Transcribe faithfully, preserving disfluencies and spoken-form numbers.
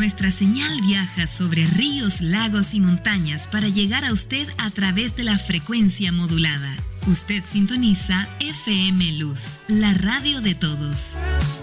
Nuestra señal viaja sobre ríos, lagos y montañas para llegar a usted a través de la frecuencia modulada. Usted sintoniza F M Luz, la radio de todos.